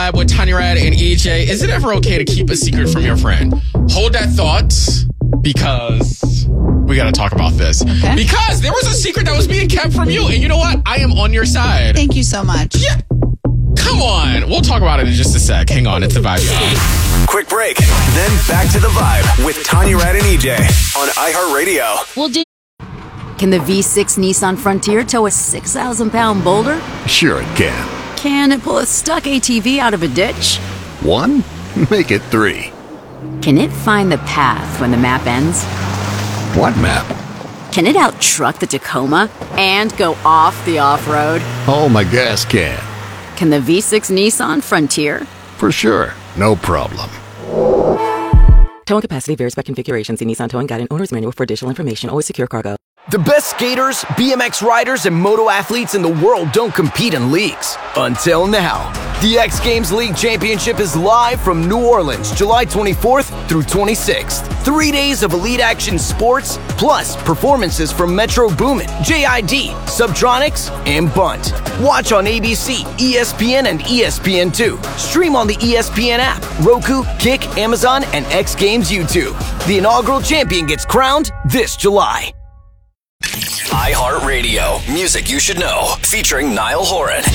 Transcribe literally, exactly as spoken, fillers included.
Vibe with Tanya Rad and E J. Is it ever okay to keep a secret from your friend? Hold that thought, because we got to talk about this. Okay. Because there was a secret that was being kept from you. And you know what? I am on your side. Thank you so much. Yeah. Come on. We'll talk about it in just a sec. Hang on. It's the Vibe, y'all. Quick break. Then back to the Vibe with Tanya Rad and E J on iHeartRadio. Well, did Can the V six Nissan Frontier tow a six thousand pound boulder? Sure it can. Can it pull a stuck A T V out of a ditch? One? Make it three. Can it find the path when the map ends? What map? Can it out-truck the Tacoma and go off the off-road? Oh, my gas can. Can the V six Nissan Frontier? For sure. No problem. Towing capacity varies by configuration. See Nissan Towing Guide and Owner's Manual for additional information. Always secure cargo. The best skaters, B M X riders, and moto athletes in the world don't compete in leagues. Until now. The X Games League Championship is live from New Orleans, July twenty-fourth through twenty-sixth. Three days of elite action sports, plus performances from Metro Boomin, J I D, Subtronics, and Bunt. Watch on A B C, E S P N, and E S P N two. Stream on the E S P N app, Roku, Kick, Amazon, and X Games YouTube. The inaugural champion gets crowned this July. iHeartRadio. Music you should know. Featuring Niall Horan.